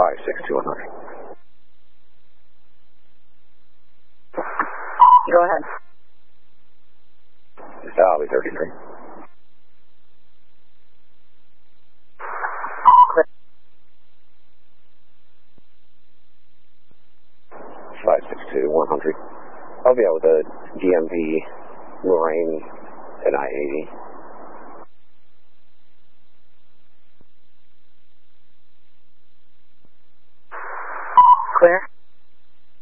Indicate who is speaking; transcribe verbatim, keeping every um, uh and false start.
Speaker 1: five six two one hundred.
Speaker 2: Go ahead.
Speaker 1: Dolly thirty-three.
Speaker 2: Clear.
Speaker 1: five six two one hundred. I'll be out with a D M V Lorraine at I eighty.
Speaker 2: Clear.